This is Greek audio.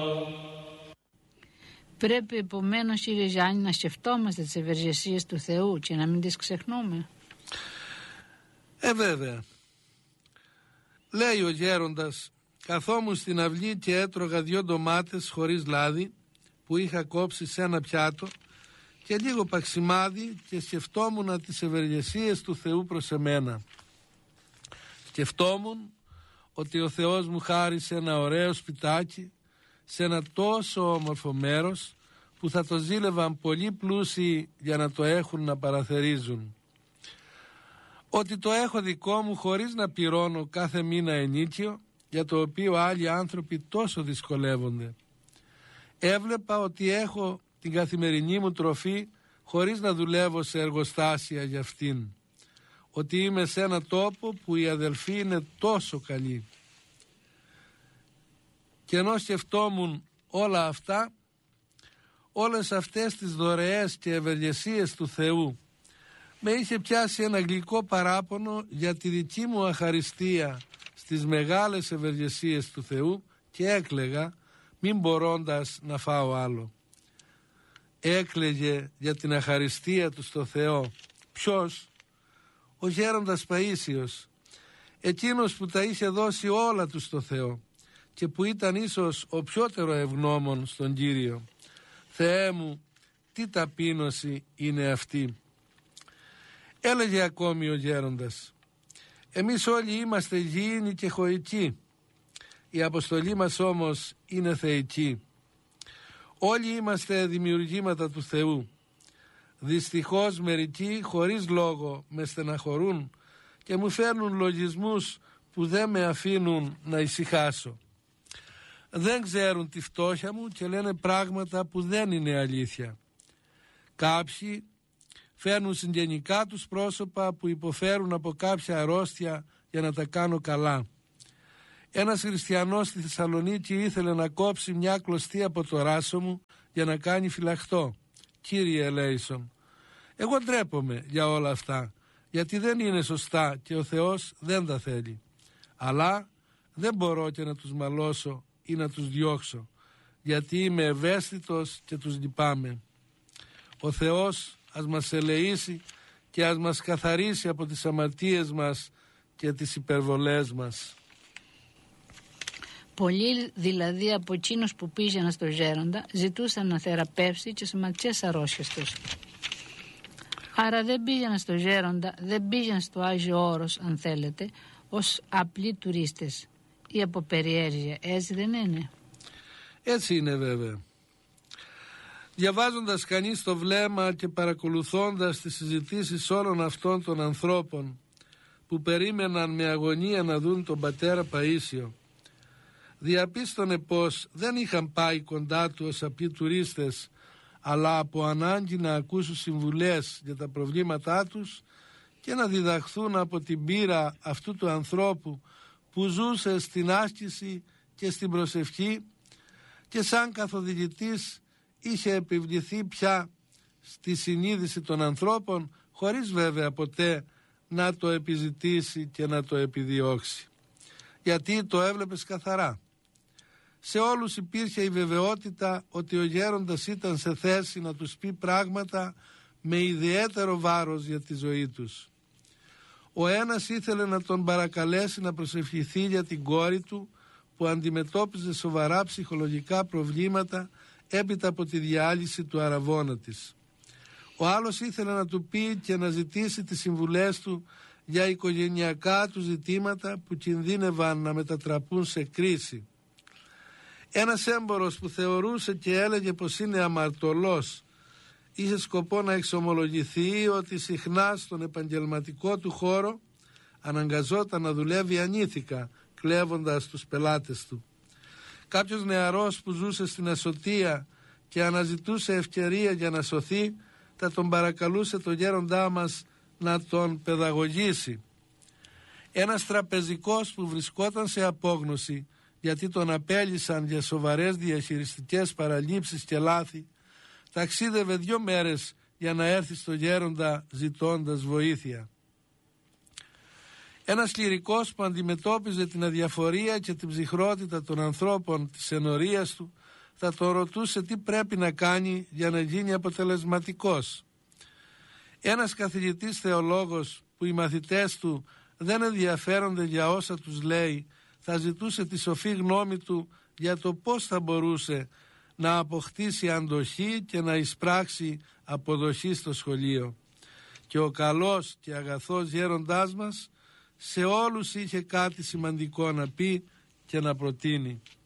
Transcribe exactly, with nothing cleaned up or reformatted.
Πρέπει επομένως, κύριε Γιάννη, να σκεφτόμαστε τις ευεργεσίες του Θεού και να μην τις ξεχνούμε. Ε βέβαια. Λέει ο γέροντας, καθόμουν στην αυλή και έτρωγα δυο ντομάτες χωρίς λάδι που είχα κόψει σε ένα πιάτο και λίγο παξιμάδι και σκεφτόμουν τις ευεργεσίες του Θεού προς εμένα. Σκεφτόμουν ότι ο Θεός μου χάρισε ένα ωραίο σπιτάκι σε ένα τόσο όμορφο μέρος που θα το ζήλευαν πολλοί πλούσιοι για να το έχουν να παραθερίζουν. Ότι το έχω δικό μου χωρίς να πληρώνω κάθε μήνα ενίκιο, για το οποίο άλλοι άνθρωποι τόσο δυσκολεύονται. Έβλεπα ότι έχω την καθημερινή μου τροφή χωρίς να δουλεύω σε εργοστάσια για αυτήν. Ότι είμαι σε ένα τόπο που οι αδελφοί είναι τόσο καλοί. Και ενώ σκεφτόμουν όλα αυτά, όλες αυτές τις δωρεές και ευεργεσίες του Θεού, με είχε πιάσει ένα γλυκό παράπονο για τη δική μου αχαριστία στις μεγάλες ευεργεσίες του Θεού και έκλαιγα, μην μπορώντας να φάω άλλο. Έκλαιγε για την αχαριστία του στο Θεό. Ποιος? Ο γέροντας Παΐσιος, εκείνος που τα είχε δώσει όλα του στο Θεό και που ήταν ίσως ο πιότερο ευγνώμων στον Κύριο. Θεέ μου, τι ταπείνωση είναι αυτή. Έλεγε ακόμη ο γέροντας, εμείς όλοι είμαστε γήινοι και χωικοί, η αποστολή μας όμως είναι θεϊκή. Όλοι είμαστε δημιουργήματα του Θεού. Δυστυχώς μερικοί χωρίς λόγο με στεναχωρούν και μου φέρνουν λογισμούς που δεν με αφήνουν να ησυχάσω. Δεν ξέρουν τη φτώχεια μου και λένε πράγματα που δεν είναι αλήθεια. Κάποιοι φέρνουν συγγενικά τους πρόσωπα που υποφέρουν από κάποια αρρώστια για να τα κάνω καλά. Ένας χριστιανός στη Θεσσαλονίκη ήθελε να κόψει μια κλωστή από το ράσο μου για να κάνει φυλαχτό. Κύριε Ελέησον, εγώ ντρέπομαι για όλα αυτά, γιατί δεν είναι σωστά και ο Θεός δεν τα θέλει. Αλλά δεν μπορώ και να τους μαλώσω ή να τους διώξω, γιατί είμαι ευαίσθητος και τους λυπάμαι. Ο Θεός ας μας ελεήσει και ας μας καθαρίσει από τις αμαρτίες μας και τις υπερβολές μας. Πολλοί δηλαδή από εκείνους που πήγαιναν στο γέροντα ζητούσαν να θεραπεύσει και σωματικές αρρώστιες τους. Άρα δεν πήγαιναν στο γέροντα, δεν πήγαιναν στο Άγιο Όρος, αν θέλετε, ως απλοί τουρίστες ή από περιέργεια. Έτσι δεν είναι? Έτσι είναι βέβαια. Διαβάζοντας κανείς το βλέμμα και παρακολουθώντας τις συζητήσεις όλων αυτών των ανθρώπων που περίμεναν με αγωνία να δουν τον πατέρα Παΐσιο, διαπίστωνε πως δεν είχαν πάει κοντά του ως απλοί τουρίστες, αλλά από ανάγκη να ακούσουν συμβουλές για τα προβλήματά τους και να διδαχθούν από την πείρα αυτού του ανθρώπου που ζούσε στην άσκηση και στην προσευχή και σαν καθοδηγητής είχε επιβληθεί πια στη συνείδηση των ανθρώπων, χωρίς βέβαια ποτέ να το επιζητήσει και να το επιδιώξει, γιατί το έβλεπες καθαρά. Σε όλους υπήρχε η βεβαιότητα ότι ο γέροντας ήταν σε θέση να τους πει πράγματα με ιδιαίτερο βάρος για τη ζωή τους. Ο ένας ήθελε να τον παρακαλέσει να προσευχηθεί για την κόρη του που αντιμετώπιζε σοβαρά ψυχολογικά προβλήματα έπειτα από τη διάλυση του αραβώνα της. Ο άλλος ήθελε να του πει και να ζητήσει τις συμβουλές του για οικογενειακά του ζητήματα που κινδύνευαν να μετατραπούν σε κρίση. Ένας έμπορος που θεωρούσε και έλεγε πως είναι αμαρτωλός είχε σκοπό να εξομολογηθεί ότι συχνά στον επαγγελματικό του χώρο αναγκαζόταν να δουλεύει ανήθικα, κλέβοντας τους πελάτες του. Κάποιος νεαρός που ζούσε στην ασωτεία και αναζητούσε ευκαιρία για να σωθεί, θα τον παρακαλούσε το γέροντά μας να τον παιδαγωγήσει. Ένας τραπεζικός που βρισκόταν σε απόγνωση γιατί τον απέλυσαν για σοβαρές διαχειριστικές παραλήψεις και λάθη, ταξίδευε δυο μέρες για να έρθει στο γέροντα ζητώντας βοήθεια. Ένας κληρικός που αντιμετώπιζε την αδιαφορία και την ψυχρότητα των ανθρώπων της ενορίας του, θα τον ρωτούσε τι πρέπει να κάνει για να γίνει αποτελεσματικός. Ένας καθηγητής θεολόγος που οι μαθητές του δεν ενδιαφέρονται για όσα τους λέει, θα ζητούσε τη σοφή γνώμη του για το πώς θα μπορούσε να αποκτήσει αντοχή και να εισπράξει αποδοχή στο σχολείο. Και ο καλός και αγαθός γέροντάς μας σε όλους είχε κάτι σημαντικό να πει και να προτείνει.